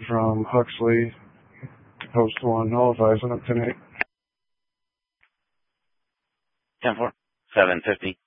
from Huxley, Post 1, all advising up to Nick. 10-4, 750.